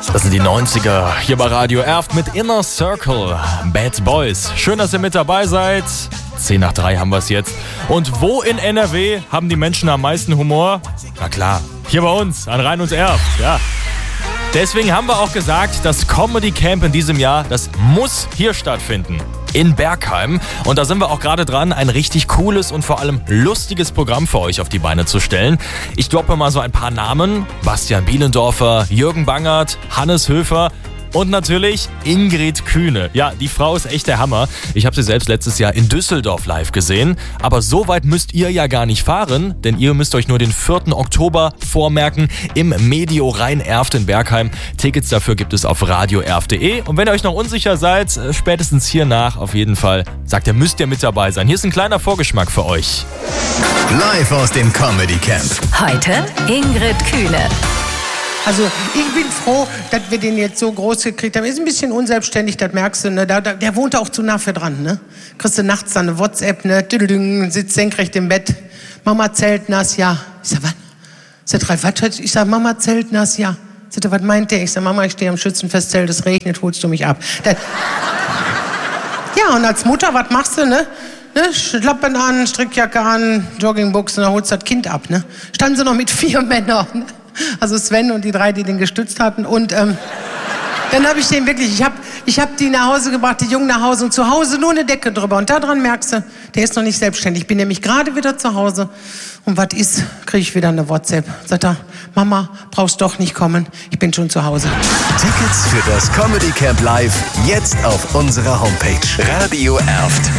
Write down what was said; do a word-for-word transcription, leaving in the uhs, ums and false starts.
Das sind die neunziger hier bei Radio Erft mit Inner Circle, Bad Boys. Schön, dass ihr mit dabei seid. zehn nach drei haben wir es jetzt. Und wo in N R W haben die Menschen am meisten Humor? Na klar, hier bei uns, an Rhein und Erft, ja. Deswegen haben wir auch gesagt, das Comedy Camp in diesem Jahr, das muss hier stattfinden. In Bergheim. Und da sind wir auch gerade dran, ein richtig cooles und vor allem lustiges Programm für euch auf die Beine zu stellen. Ich droppe mal so ein paar Namen. Bastian Bielendorfer, Jürgen Bangert, Hannes Höfer und natürlich Ingrid Kühne. Ja, die Frau ist echt der Hammer. Ich habe sie selbst letztes Jahr in Düsseldorf live gesehen. Aber so weit müsst ihr ja gar nicht fahren, denn ihr müsst euch nur den vierten Oktober vormerken im Medio Rhein-Erft in Bergheim. Tickets dafür gibt es auf radio erft punkt de. Und wenn ihr euch noch unsicher seid, spätestens hiernach auf jeden Fall, sagt ihr, müsst ihr mit dabei sein. Hier ist ein kleiner Vorgeschmack für euch. Live aus dem Comedy Camp. Heute Ingrid Kühne. Also ich bin froh, dass wir den jetzt so groß gekriegt haben. Ist ein bisschen unselbstständig, das merkst du. Ne? Da, da, der wohnt auch zu nah für dran. Ne? Kriegst du nachts dann eine WhatsApp, ne? Düdelüng, sitzt senkrecht im Bett. Mama zeltnass, ja. Ich sag, was? Sagt Ralf, was? Ich sag, Mama zeltnass, ja. Sagt er, was meint der? Ich sag, Mama, ich stehe am Schützenfestzelt, es regnet, holst du mich ab. Das ja, und als Mutter, was machst du, ne? Ne? Schlappen an, Strickjacke an, Joggingbuchsen, dann holst du das Kind ab, ne? Standen sie noch mit vier Männern, ne? Also Sven und die drei, die den gestützt hatten. Und ähm, dann habe ich den wirklich, ich habe ich hab die nach Hause gebracht, die Jungen nach Hause und zu Hause nur eine Decke drüber. Und daran merkst du, der ist noch nicht selbstständig. Ich bin nämlich gerade wieder zu Hause. Und was ist, kriege ich wieder eine WhatsApp. Sagt er, Mama, brauchst doch nicht kommen, ich bin schon zu Hause. Tickets für das Comedy Camp Live jetzt auf unserer Homepage Radio Erft.